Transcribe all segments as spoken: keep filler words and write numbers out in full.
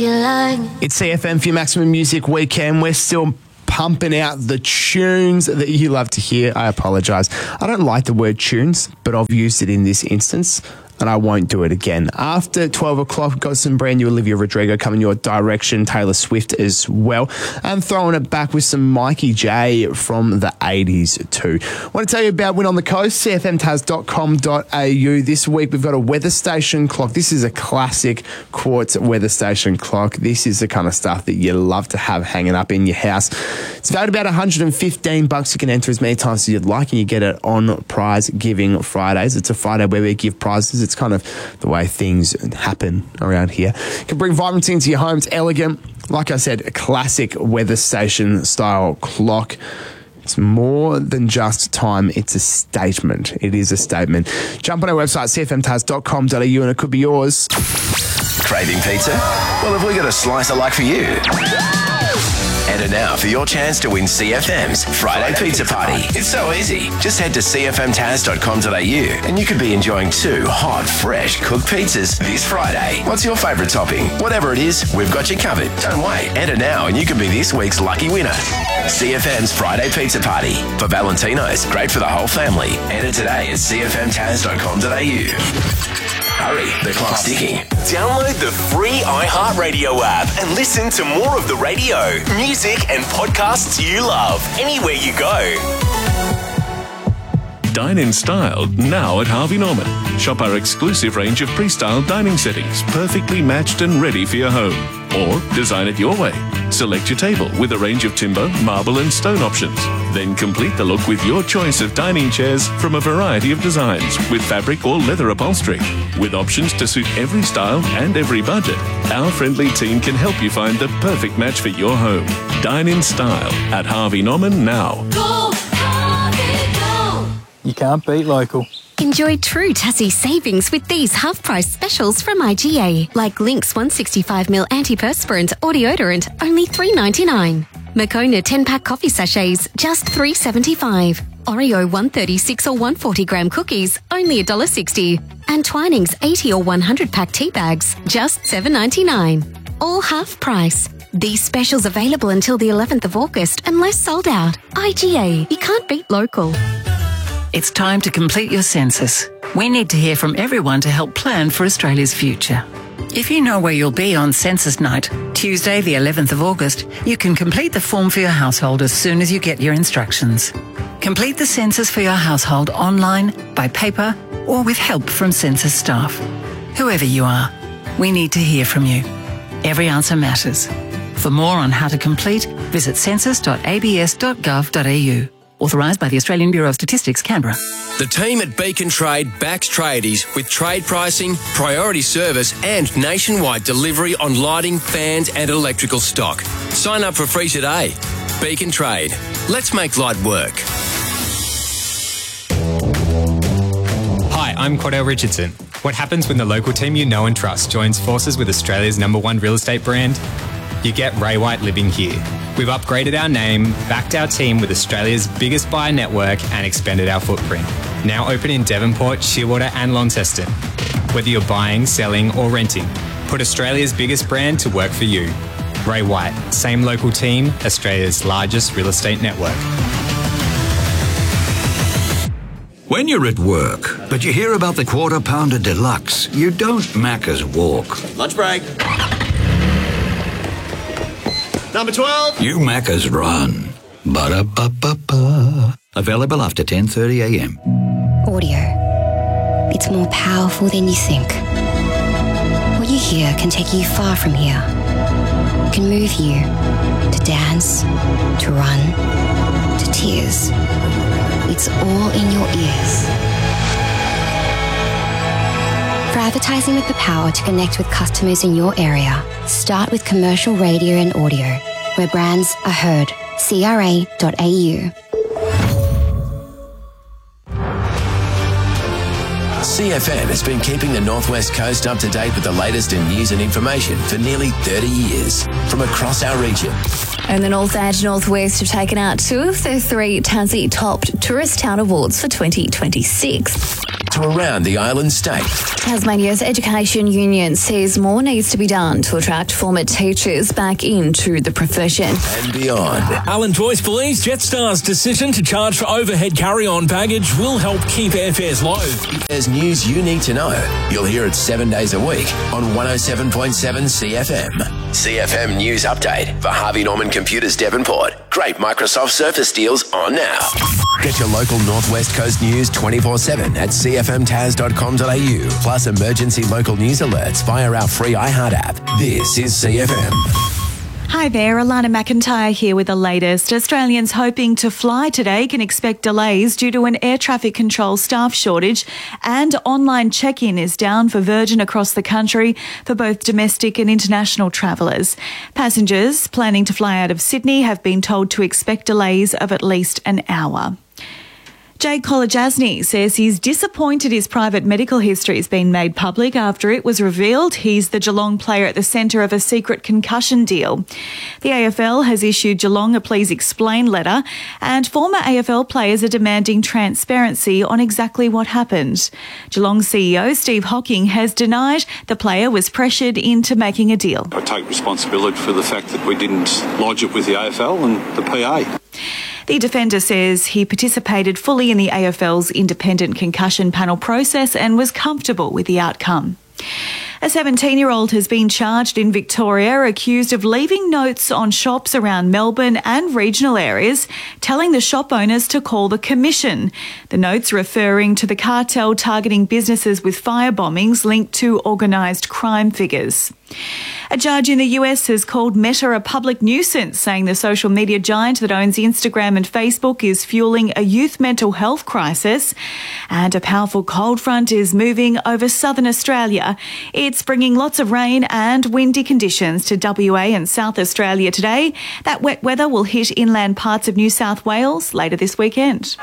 you like. It's C F M for your Maximum Music Weekend. We're still pumping out the tunes that you love to hear. I apologise. I don't like the word tunes, but I've used it in this instance, and I won't do it again. After twelve o'clock, we've got some brand new Olivia Rodrigo coming your direction, Taylor Swift as well. And throwing it back with some Mikey J from the eighties too. I want to tell you about Win on the Coast, c f m taz dot com dot a u. This week we've got a weather station clock. This is a classic quartz weather station clock. This is the kind of stuff that you love to have hanging up in your house. It's valued about one hundred fifteen bucks. You can enter as many times as you'd like, and you get it on Prize Giving Fridays. It's a Friday where we give prizes. It's kind of the way things happen around here. You can bring vibrancy into your home. It's elegant. Like I said, a classic weather station style clock. It's more than just time. It's a statement. It is a statement. Jump on our website, c f m taz dot com dot a u, and it could be yours. Craving pizza? Well, have we got a slicer like for you? Enter now for your chance to win C F M's Friday, Friday Pizza, Pizza Party. Party. It's so easy. Just head to c f m taz dot com dot a u and you could be enjoying two hot, fresh cooked pizzas this Friday. What's your favourite topping? Whatever it is, we've got you covered. Don't wait. Enter now and you can be this week's lucky winner. C F M's Friday Pizza Party. For Valentino's, great for the whole family. Enter today at c f m taz dot com dot a u. Hurry, the clock's ticking. Download the free iHeartRadio app and listen to more of the radio, music and podcasts you love anywhere you go. Dine in style now at Harvey Norman. Shop our exclusive range of pre-styled dining settings, perfectly matched and ready for your home. Or design it your way. Select your table with a range of timber, marble and stone options. Then complete the look with your choice of dining chairs from a variety of designs with fabric or leather upholstery. With options to suit every style and every budget, our friendly team can help you find the perfect match for your home. Dine in style at Harvey Norman now. Go, Harvey, go. You can't beat local. Enjoy true Tassie savings with these half-price specials from I G A, like Lynx one sixty-five milliliter antiperspirant or deodorant, only three ninety-nine. Moccona ten-pack coffee sachets, just three seventy-five. Oreo one thirty-six or one forty gram cookies, only one dollar sixty. And Twinings eighty or one hundred pack tea bags, just seven ninety-nine. All half price. These specials available until the eleventh of August unless sold out. I G A, you can't beat local. It's time to complete your census. We need to hear from everyone to help plan for Australia's future. If you know where you'll be on census night, Tuesday the eleventh of August, you can complete the form for your household as soon as you get your instructions. Complete the census for your household online, by paper, or with help from census staff. Whoever you are, we need to hear from you. Every answer matters. For more on how to complete, visit census dot a b s dot gov dot a u. Authorised by the Australian Bureau of Statistics, Canberra. The team at Beacon Trade backs tradies with trade pricing, priority service and nationwide delivery on lighting, fans and electrical stock. Sign up for free today. Beacon Trade. Let's make light work. Hi, I'm Cordell Richardson. What happens when the local team you know and trust joins forces with Australia's number one real estate brand? You get Ray White living here. We've upgraded our name, backed our team with Australia's biggest buyer network and expanded our footprint. Now open in Devonport, Shearwater and Launceston. Whether you're buying, selling or renting, put Australia's biggest brand to work for you. Ray White, same local team, Australia's largest real estate network. When you're at work, but you hear about the Quarter Pounder Deluxe, you don't Macca's walk. Lunch break. Number twelve. You Macca's run. Ba-da-ba-ba-ba. Available after ten thirty a m. Audio. It's more powerful than you think. What you hear can take you far from here. It can move you to dance, to run, to tears. It's all in your ears. For advertising with the power to connect with customers in your area, start with commercial radio and audio, where brands are heard. c r a dot a u. C F M has been keeping the Northwest Coast up to date with the latest in news and information for nearly thirty years from across our region. And the North and Northwest have taken out two of their three Tassie Top Tourist Town Awards for twenty twenty-six. to around the island state. Tasmania's Education Union says more needs to be done to attract former teachers back into the profession. And beyond. Alan Joyce believes Jetstar's decision to charge for overhead carry-on baggage will help keep airfares low. If there's news you need to know, you'll hear it seven days a week on one oh seven point seven C F M. C F M News Update for Harvey Norman Computers Devonport. Great Microsoft Surface deals on now. Get your local Northwest Coast news twenty-four seven at c f m taz dot com dot a u, plus emergency local news alerts via our free iHeart app. This is C F M. Hi there, Alana McIntyre here with the latest. Australians hoping to fly today can expect delays due to an air traffic control staff shortage, and online check-in is down for Virgin across the country for both domestic and international travellers. Passengers planning to fly out of Sydney have been told to expect delays of at least an hour. Jake Kolodjasny says he's disappointed his private medical history has been made public after it was revealed he's the Geelong player at the centre of a secret concussion deal. The A F L has issued Geelong a please explain letter, and former A F L players are demanding transparency on exactly what happened. Geelong C E O Steve Hocking has denied the player was pressured into making a deal. I take responsibility for the fact that we didn't lodge it with the A F L and the P A. The defender says he participated fully in the A F L's independent concussion panel process and was comfortable with the outcome. A seventeen-year-old has been charged in Victoria, accused of leaving notes on shops around Melbourne and regional areas, telling the shop owners to call the Commission. The notes referring to the cartel targeting businesses with firebombings linked to organised crime figures. A judge in the U S has called Meta a public nuisance, saying the social media giant that owns Instagram and Facebook is fueling a youth mental health crisis. And a powerful cold front is moving over southern Australia. It's bringing lots of rain and windy conditions to W A and South Australia today. That wet weather will hit inland parts of New South Wales later this weekend.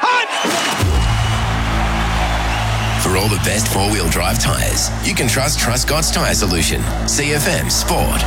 For all the best four-wheel drive tyres, you can trust Truscott's Tyre Solution. C F M Sport.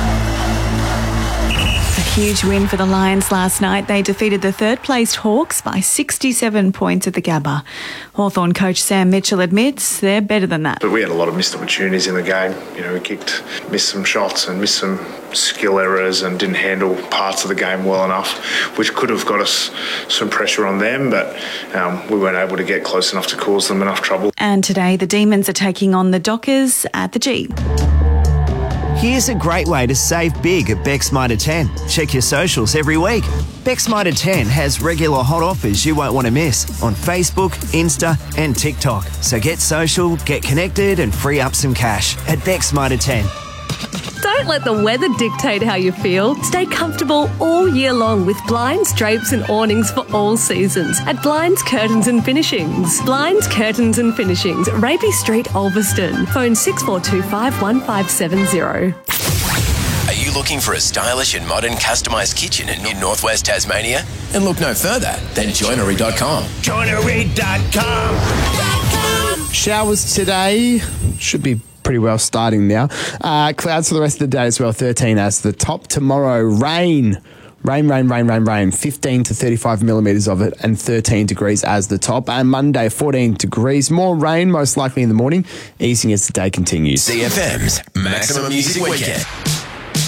A huge win for the Lions last night. They defeated the third-placed Hawks by sixty-seven points at the Gabba. Hawthorn coach Sam Mitchell admits they're better than that. But we had a lot of missed opportunities in the game. You know, we kicked, missed some shots and missed some skill errors and didn't handle parts of the game well enough, which could have got us some pressure on them, but um, we weren't able to get close enough to cause them enough trouble. And today the Demons are taking on the Dockers at the G. Here's a great way to save big at Beck's Mitre ten. Check your socials every week. Beck's Mitre ten has regular hot offers you won't want to miss on Facebook, Insta and TikTok. So get social, get connected and free up some cash at Beck's Mitre ten. Don't let the weather dictate how you feel. Stay comfortable all year long with blinds, drapes and awnings for all seasons at Blinds, Curtains and Finishings. Blinds, Curtains and Finishings, Rapey Street, Ulverston. Phone six four two five, one five seven zero. Are you looking for a stylish and modern customised kitchen in, in northwest Tasmania? And look no further than joinery dot com. joinery dot com. Showers today. Should be pretty well starting now. Uh, clouds for the rest of the day as well. thirteen as the top. Tomorrow, rain. Rain, rain, rain, rain, rain. fifteen to thirty-five millimetres of it and thirteen degrees as the top. And Monday, fourteen degrees. More rain, most likely in the morning, easing as the day continues. C F M's Maximum Music Weekend.